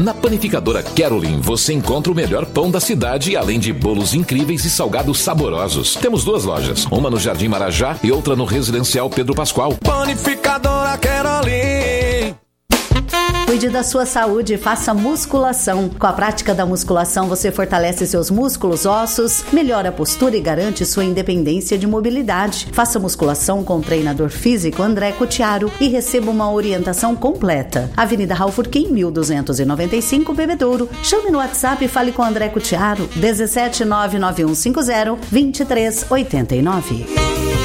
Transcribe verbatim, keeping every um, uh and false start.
Na Panificadora Carolyn, você encontra o melhor pão da cidade, além de bolos incríveis e salgados saborosos. Temos duas lojas, uma no Jardim Marajá e outra no Residencial Pedro Pascoal. Panificadora Carolyn. Cuide da sua saúde e faça musculação. Com a prática da musculação, você fortalece seus músculos, ossos, melhora a postura e garante sua independência de mobilidade. Faça musculação com o treinador físico André Cutiaro e receba uma orientação completa. Avenida Raul Furquim, mil duzentos e noventa e cinco, Bebedouro. Chame no WhatsApp e fale com André Cutiaro, dezessete nove nove um cinco zero dois três oito nove.